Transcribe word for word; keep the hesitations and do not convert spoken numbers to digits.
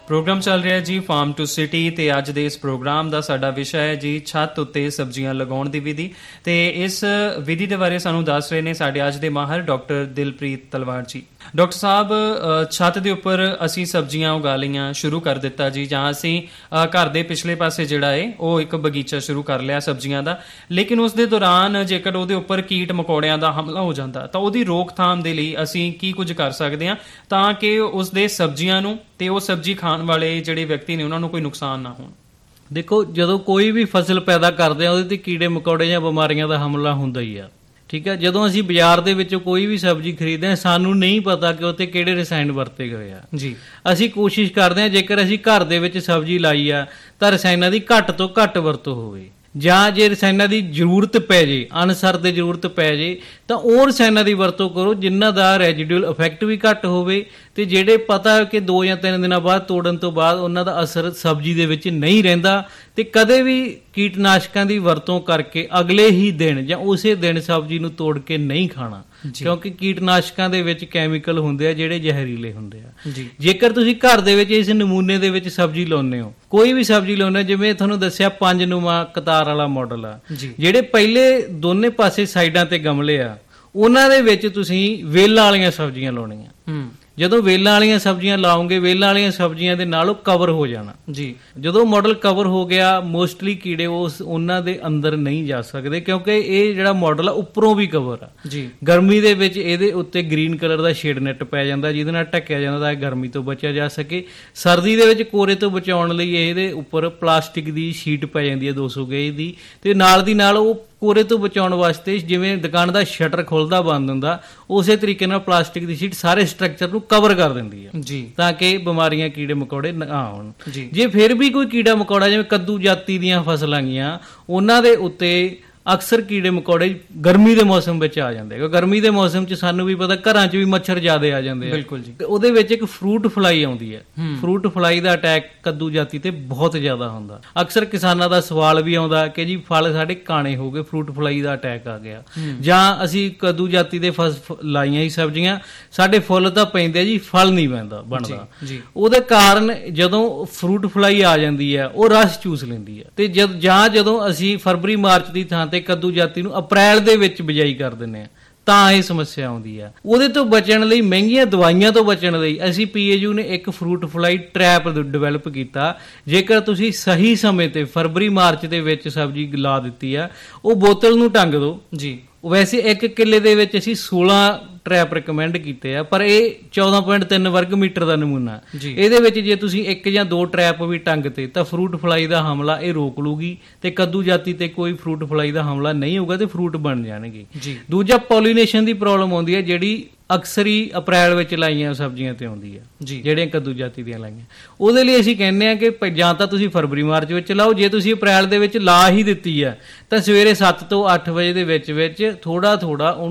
Programme ਚੱਲ ਰਿਹਾ ਜੀ ਫਾਰਮ ਟੂ ਸਿਟੀ ਤੇ ਅੱਜ ਦੇ ਇਸ ਪ੍ਰੋਗਰਾਮ ਦਾ ਸਾਡਾ ਵਿਸ਼ਾ ਹੈ ਜੀ ਛੱਤ ਉੱਤੇ ਸਬਜ਼ੀਆਂ ਲਗਾਉਣ ਦੀ ਵਿਧੀ। ਤੇ ਇਸ ਵਿਧੀ ਦੇ ਬਾਰੇ ਸਾਨੂੰ ਦੱਸ ਰਹੇ ਨੇ ਸਾਡੇ ਅੱਜ ਦੇ ਮਾਹਰ ਡਾਕਟਰ ਦਿਲਪ੍ਰੀਤ ਤਲਵਾਰ ਜੀ। ਡਾਕਟਰ ਸਾਹਿਬ, ਛੱਤ ਦੇ ਉੱਪਰ ਅਸੀਂ ਸਬਜ਼ੀਆਂ ਉਗਾ ਲਈਆਂ, ਸ਼ੁਰੂ ਕਰ ਦਿੱਤਾ ਜੀ, ਜਾਂ ਅਸੀਂ ਘਰ ਦੇ ਪਿਛਲੇ ਪਾਸੇ ਜਿਹੜਾ ਹੈ ਉਹ ਇੱਕ ਬਗੀਚਾ ਸ਼ੁਰੂ ਕਰ ਲਿਆ ਸਬਜ਼ੀਆਂ ਦਾ, ਲੇਕਿਨ ਉਸ ਦੇ ਦੌਰਾਨ ਜੇਕਰ ਉਹਦੇ ਉੱਪਰ ਕੀਟ ਮਕੌੜਿਆਂ ਦਾ ਹਮਲਾ ਹੋ ਜਾਂਦਾ ਤਾਂ ਉਹਦੀ ਰੋਕਥਾਮ ਦੇ ਲਈ ਅਸੀਂ ਕੀ ਕੁਝ ਕਰ ਸਕਦੇ ਹਾਂ ਤਾਂ ਕਿ ਉਸ ਦੇ ਸਬਜ਼ੀਆਂ ਨੂੰ ਤੇ ਉਹ ਸਬਜ਼ੀ ਖਾਣ ਵਾਲੇ ਜਿਹੜੇ ਵਿਅਕਤੀ ਨੇ ਉਹਨਾਂ ਨੂੰ ਕੋਈ ਨੁਕਸਾਨ ਨਾ ਹੋਣ? ਦੇਖੋ, ਜਦੋਂ ਕੋਈ ਵੀ ਫਸਲ ਪੈਦਾ ਕਰਦੇ ਆ ਉਹਦੇ ਤੇ ਕੀੜੇ ਮਕੌੜੇ ਜਾਂ ਬਿਮਾਰੀਆਂ ਦਾ ਹਮਲਾ ਹੁੰਦਾ ਹੀ ਆ, ਠੀਕ ਹੈ। ਜਦੋਂ ਅਸੀਂ ਬਾਜ਼ਾਰ ਦੇ ਵਿੱਚੋਂ ਕੋਈ ਵੀ ਸਬਜ਼ੀ ਖਰੀਦਦੇ ਹਾਂ ਸਾਨੂੰ ਨਹੀਂ ਪਤਾ ਕਿ ਉੱਥੇ ਕਿਹੜੇ ਰਸਾਇਣ ਵਰਤੇ ਗਏ ਆ ਜੀ। ਅਸੀਂ ਕੋਸ਼ਿਸ਼ ਕਰਦੇ ਹਾਂ ਜੇਕਰ ਅਸੀਂ ਘਰ ਦੇ ਵਿੱਚ ਸਬਜ਼ੀ ਲਾਈ ਆ ਤਾਂ ਰਸਾਇਣਾਂ ਦੀ ਘੱਟ ਤੋਂ ਘੱਟ ਵਰਤੋਂ ਹੋਵੇ, ਜਾਂ ਜੇ ਰਸਾਇਣਾਂ ਦੀ ਜ਼ਰੂਰਤ ਪੈ ਜੇ, ਅਨਸਰ ਦੇ ਜ਼ਰੂਰਤ ਪੈ ਜੇ ਤਾਂ ਉਹ ਰਸਾਇਣਾਂ ਦੀ ਵਰਤੋਂ ਕਰੋ ਜਿਨ੍ਹਾਂ ਦਾ ਰੈਜੀਡੂਅਲ ਇਫੈਕਟ ਵੀ ਘੱਟ ਹੋਵੇ ਤੇ ਜਿਹੜੇ ਪਤਾ ਕਿ ਦੋ ਜਾਂ ਤਿੰਨ ਦਿਨਾਂ ਬਾਅਦ ਤੋੜਨ ਤੋਂ ਬਾਅਦ ਉਹਨਾਂ ਦਾ ਅਸਰ ਸਬਜ਼ੀ ਦੇ ਵਿੱਚ ਨਹੀਂ ਰਹਿੰਦਾ। ਤੇ ਕਦੇ ਵੀ ਕੀਟਨਾਸ਼ਕਾਂ ਦੀ ਵਰਤੋਂ ਕਰਕੇ ਅਗਲੇ ਹੀ ਦਿਨ ਜਾਂ ਉਸੇ ਦਿਨ ਸਬਜ਼ੀ ਨੂੰ ਤੋੜ ਕੇ ਨਹੀਂ ਖਾਣਾ, ਕਿਉਂਕਿ ਕੀਟਨਾਸ਼ਕਾਂ ਦੇ ਵਿੱਚ ਕੈਮੀਕਲ ਹੁੰਦੇ ਆ ਜਿਹੜੇ ਜ਼ਹਿਰੀਲੇ ਹੁੰਦੇ ਆ। ਜੇਕਰ ਤੁਸੀਂ ਘਰ ਦੇ ਵਿੱਚ ਇਸ ਨਮੂਨੇ ਦੇ ਵਿੱਚ ਸਬਜ਼ੀ ਲਾਉਂਦੇ ਹੋ, ਕੋਈ ਵੀ ਸਬਜ਼ੀ ਲਾਉਂਦੇ ਹੋ, ਜਿਵੇਂ ਤੁਹਾਨੂੰ ਦੱਸਿਆ ਪੰਜ ਨੁਮਾ ਕਤਾਰ ਵਾਲਾ ਮਾਡਲ ਆ, ਜਿਹੜੇ ਪਹਿਲੇ ਦੋਨੇ ਪਾਸੇ ਸਾਈਡਾਂ ਤੇ ਗਮਲੇ ਆ ਉਹਨਾਂ ਦੇ ਵਿੱਚ ਤੁਸੀਂ ਵੇਲਾਂ ਵਾਲੀਆਂ ਸਬਜ਼ੀਆਂ ਲਾਉਣੀਆਂ। ਜਦੋਂ ਵੇਲਾਂ ਵਾਲੀਆਂ ਸਬਜ਼ੀਆਂ ਲਾਓਗੇ, ਵੇਲਾਂ ਵਾਲੀਆਂ ਸਬਜ਼ੀਆਂ ਦੇ ਨਾਲ ਉਹ ਕਵਰ ਹੋ ਜਾਣਾ ਜੀ। ਜਦੋਂ ਮਾਡਲ ਕਵਰ ਹੋ ਗਿਆ, ਮੋਸਟਲੀ ਕੀੜੇ ਉਸ ਉਹਨਾਂ ਦੇ ਅੰਦਰ ਨਹੀਂ ਜਾ ਸਕਦੇ, ਕਿਉਂਕਿ ਇਹ ਜਿਹੜਾ ਮਾਡਲ ਆ ਉੱਪਰੋਂ ਵੀ ਕਵਰ ਆ ਜੀ। ਗਰਮੀ ਦੇ ਵਿੱਚ ਇਹਦੇ ਉੱਤੇ ਗ੍ਰੀਨ ਕਲਰ ਦਾ ਸ਼ੇਡ ਨੈਟ ਪੈ ਜਾਂਦਾ ਜਿਹਦੇ ਨਾਲ ਢੱਕਿਆ ਜਾਂਦਾ ਤਾਂ ਗਰਮੀ ਤੋਂ ਬਚਿਆ ਜਾ ਸਕੇ। ਸਰਦੀ ਦੇ ਵਿੱਚ ਕੋਰੇ ਤੋਂ ਬਚਾਉਣ ਲਈ ਇਹਦੇ ਉੱਪਰ ਪਲਾਸਟਿਕ ਦੀ ਸ਼ੀਟ ਪੈ ਜਾਂਦੀ ਹੈ ਦੋ ਸੌ ਗੇਜ ਦੀ, ਤੇ ਨਾਲ ਦੀ ਨਾਲ ਉਹ ਕੋਰੇ ਤੋਂ ਬਚਾਉਣ ਵਾਸਤੇ ਜਿਵੇਂ ਦੁਕਾਨ ਦਾ ਸ਼ਟਰ ਖੁੱਲਦਾ ਬੰਦ ਹੁੰਦਾ ਉਸੇ ਤਰੀਕੇ ਨਾਲ ਪਲਾਸਟਿਕ ਦੀ ਸ਼ੀਟ ਸਾਰੇ ਸਟਰਕਚਰ ਨੂੰ ਕਵਰ ਕਰ ਦਿੰਦੀ ਹੈ ਜੀ, ਤਾਂ ਕਿ ਬਿਮਾਰੀਆਂ ਕੀੜੇ ਮਕੌੜੇ ਨਾ ਆਉਣ। ਜੇ ਫਿਰ ਵੀ ਕੋਈ ਕੀੜਾ ਮਕੌੜਾ ਜਿਵੇਂ ਕੱਦੂ ਜਾਤੀ ਦੀਆਂ ਫਸਲਾਂ ਗੀਆਂ ਉਹਨਾਂ ਦੇ ਉੱਤੇ ਅਕਸਰ ਕੀੜੇ ਮਕੌੜੇ ਗਰਮੀ ਦੇ ਮੌਸਮ ਵਿੱਚ ਆ ਜਾਂਦੇ, ਕਿਉਂਕਿ ਗਰਮੀ ਦੇ ਮੌਸਮ 'ਚ ਸਾਨੂੰ ਵੀ ਪਤਾ ਘਰਾਂ 'ਚ ਵੀ ਮੱਛਰ ਜ਼ਿਆਦਾ ਆ ਜਾਂਦੇ ਆ। ਬਿਲਕੁਲ ਜੀ। ਉਹਦੇ ਵਿੱਚ ਇੱਕ ਫਰੂਟ ਫਲਾਈ ਆਉਂਦੀ ਹੈ, ਫਰੂਟ ਫਲਾਈ ਦਾ ਅਟੈਕ ਕੱਦੂ ਜਾਤੀ ਤੇ ਬਹੁਤ ਜ਼ਿਆਦਾ ਹੁੰਦਾ। ਅਕਸਰ ਕਿਸਾਨਾਂ ਦਾ ਸਵਾਲ ਵੀ ਆਉਂਦਾ ਕਿ ਜੀ ਫਲ ਸਾਡੇ ਕਾਣੇ ਹੋ ਗਏ, ਫਰੂਟ ਫਲਾਈ ਦਾ ਅਟੈਕ ਆ ਗਿਆ, ਜਾਂ ਅਸੀਂ ਕੱਦੂ ਜਾਤੀ ਦੇ ਫਸ ਲਾਈਆਂ ਹੀ ਸਬਜ਼ੀਆਂ, ਸਾਡੇ ਫੁੱਲ ਤਾਂ ਪੈਂਦੇ ਜੀ, ਫਲ ਨਹੀਂ ਪੈਂਦਾ ਬਣਦਾ। ਉਹਦੇ ਕਾਰਨ ਜਦੋਂ ਫਰੂਟ ਫਲਾਈ ਆ ਜਾਂਦੀ ਹੈ ਉਹ ਰਸ ਚੂਸ ਲੈਂਦੀ ਹੈ, ਤੇ ਜਦ ਜਾਂ ਜਦੋਂ ਅਸੀਂ ਫਰਵਰੀ ਮਾਰਚ ਦੀ ਥਾਂ ਤੇ ਕੱਦੂ ਜਾਤੀ ਨੂੰ ਅਪ੍ਰੈਲ ਦੇ ਵਿੱਚ ਬਿਜਾਈ ਕਰ ਦਿੰਦੇ ਆ ਤਾਂ ਇਹ ਸਮੱਸਿਆ ਆਉਂਦੀ ਆ। ਉਹਦੇ ਤੋਂ ਬਚਣ ਲਈ, ਮਹਿੰਗੀਆਂ ਦਵਾਈਆਂ ਤੋਂ ਬਚਣ ਲਈ ਅਸੀਂ ਪੀ ਏ ਯੂ ਨੇ ਇੱਕ ਫਰੂਟ ਫਲਾਈ ਟਰੈਪ ਡਿਵੈਲਪ ਕੀਤਾ। ਜੇਕਰ ਤੁਸੀਂ ਸਹੀ ਸਮੇਂ ਤੇ ਫਰਵਰੀ ਮਾਰਚ ਦੇ ਵਿੱਚ ਸਬਜ਼ੀ ਲਾ ਦਿੱਤੀ ਆ, ਉਹ ਬੋਤਲ ਨੂੰ ਟੰਗ ਦਿਓ ਜੀ। ਵੈਸੇ ਇੱਕ ਕਿੱਲੇ ਦੇ ਵਿੱਚ ਅਸੀਂ ਸੋਲਾਂ ਟਰੈਪ ਰਿਕਮੈਂਡ ਕੀਤੇ ਆ, ਪਰ ਇਹ ਚੌਦਾਂ ਪੁਆਇੰਟ ਤਿੰਨ ਵਰਗ ਮੀਟਰ ਦਾ ਨਮੂਨਾ। ਇਹਦੇ ਵਿੱਚ ਜੇ ਤੁਸੀਂ ਇੱਕ ਜਾਂ ਦੋ ਟਰੈਪ ਵੀ ਟੰਗ ਤੇ ਤਾਂ ਫਰੂਟ ਫਲਾਈ ਦਾ ਹਮਲਾ ਇਹ ਰੋਕ ਲੂਗੀ, ਤੇ ਕੱਦੂ ਜਾਤੀ ਤੇ ਕੋਈ ਫਰੂਟ ਫਲਾਈ ਦਾ ਹਮਲਾ ਨਹੀਂ ਹੋਊਗਾ ਤੇ ਫਰੂਟ ਬਣ ਜਾਣਗੇ। ਦੂਜਾ, ਪੋਲੀਨੇਸ਼ਨ ਦੀ ਪ੍ਰੋਬਲਮ ਆਉਂਦੀ ਹੈ ਜਿਹੜੀ ਅਕਸਰ ਹੀ ਅਪ੍ਰੈਲ ਵਿੱਚ ਲਾਈਆਂ ਸਬਜ਼ੀਆਂ ਤੇ ਆਉਂਦੀ ਹੈ ਜੀ, ਜਿਹੜੀਆਂ ਕੱਦੂ ਜਾਤੀ ਦੀਆਂ ਲਾਈਆਂ। ਉਹਦੇ ਲਈ ਅਸੀਂ ਕਹਿੰਦੇ ਹਾਂ ਕਿ ਜਾਂ ਤਾਂ ਤੁਸੀਂ ਫਰਵਰੀ ਮਾਰਚ ਵਿੱਚ ਲਾਓ, ਜੇ ਤੁਸੀਂ ਅਪ੍ਰੈਲ ਦੇ ਵਿੱਚ ਲਾ ਹੀ ਦਿੱਤੀ ਹੈ ਤਾਂ ਸਵੇਰੇ ਸੱਤ ਤੋਂ ਅੱਠ ਵਜੇ ਦੇ ਵਿੱਚ ਵਿੱਚ ਥੋੜਾ ਥੋੜਾ